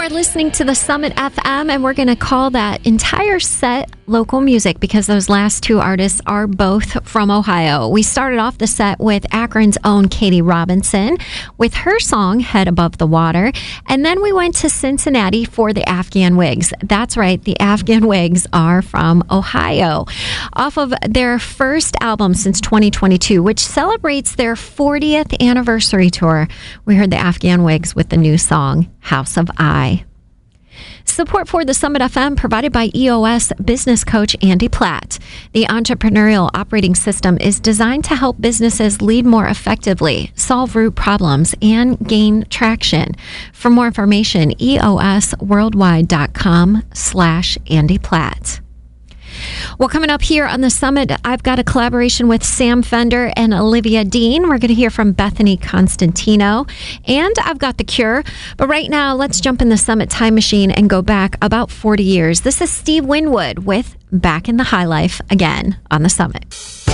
are listening to the Summit FM, and we're going to call that entire set local music because those last two artists are both from Ohio. We started off the set with Akron's own Katie Robinson with her song Head Above the Water, and then we went to Cincinnati for the Afghan Wigs. That's right, the Afghan Wigs are from Ohio. Off of their first album since 2022, which celebrates their 40th anniversary tour, we heard the Afghan Wigs with the new song House of I. Support for the Summit FM provided by EOS business coach Andy Platt. The entrepreneurial operating system is designed to help businesses lead more effectively, solve root problems, and gain traction. For more information, eosworldwide.com/Andy Platt. Well, coming up here on the Summit, I've got a collaboration with Sam Fender and Olivia Dean. We're going to hear from Bethany Constantino, and I've got The Cure. But right now, let's jump in the Summit time machine and go back about 40 years. This is Steve Winwood with Back in the High Life again on the Summit.